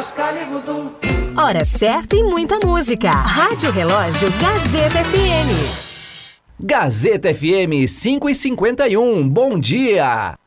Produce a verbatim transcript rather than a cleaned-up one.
Hora certa e muita música. Rádio Relógio Gazeta F M. Gazeta F M cinco e cinquenta e um. Bom dia!